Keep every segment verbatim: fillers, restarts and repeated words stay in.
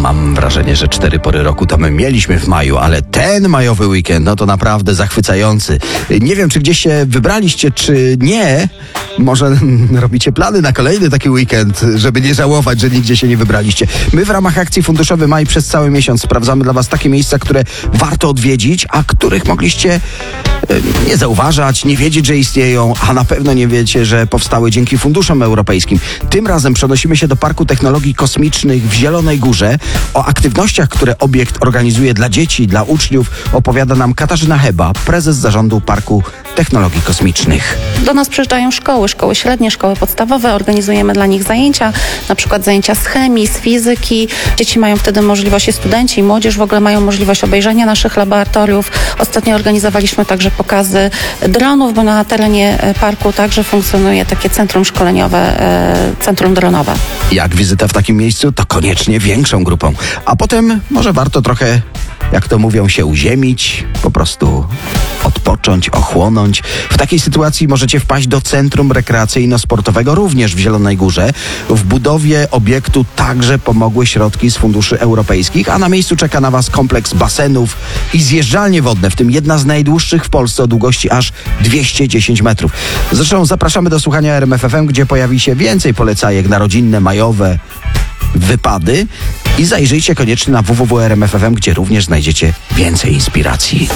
Mam wrażenie, że cztery pory roku to my mieliśmy w maju, ale ten majowy weekend, no to naprawdę zachwycający. Nie wiem, czy gdzieś się wybraliście, czy nie. Może robicie plany na kolejny taki weekend, żeby nie żałować, że nigdzie się nie wybraliście. My w ramach akcji Funduszowy Maj przez cały miesiąc sprawdzamy dla Was takie miejsca, które warto odwiedzić, a których mogliście e, nie zauważać, nie wiedzieć, że istnieją, a na pewno nie wiecie, że powstały dzięki funduszom europejskim. Tym razem przenosimy się do Parku Technologii Kosmicznych w Zielonej Górze. O aktywnościach, które obiekt organizuje dla dzieci, dla uczniów, opowiada nam Katarzyna Heba, prezes zarządu Parku Technologii Kosmicznych. Do nas przyjeżdżają szkoły, szkoły średnie, szkoły podstawowe. Organizujemy dla nich zajęcia, na przykład zajęcia z chemii, z fizyki. Dzieci mają wtedy możliwość, i studenci, i młodzież w ogóle mają możliwość obejrzenia naszych laboratoriów. Ostatnio organizowaliśmy także pokazy dronów, bo na terenie parku także funkcjonuje takie centrum szkoleniowe, centrum dronowe. Jak wizyta w takim miejscu, to koniecznie większą grupą. A potem może warto trochę, jak to mówią, się uziemić, po prostu odpocząć, ochłonąć. W takiej sytuacji możecie wpaść do Centrum Rekreacyjno-Sportowego również w Zielonej Górze. W budowie obiektu także pomogły środki z funduszy europejskich, a na miejscu czeka na Was kompleks basenów i zjeżdżalnie wodne, w tym jedna z najdłuższych w Polsce o długości aż dwieście dziesięć metrów. Zresztą zapraszamy do słuchania R M F F M, gdzie pojawi się więcej polecajek na rodzinne, majowe wypady i zajrzyjcie koniecznie na w w w kropka r m f f m, gdzie również znajdziecie więcej inspiracji.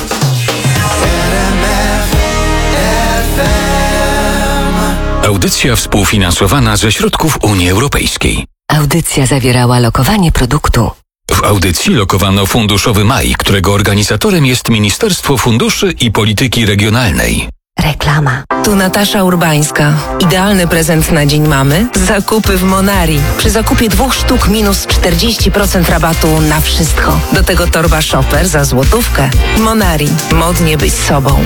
Audycja współfinansowana ze środków Unii Europejskiej. Audycja zawierała lokowanie produktu. W audycji lokowano Funduszowy Maj, którego organizatorem jest Ministerstwo Funduszy i Polityki Regionalnej. Reklama. Tu Natasza Urbańska. Idealny prezent na Dzień Mamy? Zakupy w Monari. Przy zakupie dwóch sztuk minus czterdzieści procent rabatu na wszystko. Do tego torba shopper za złotówkę. Monari. Modnie być sobą.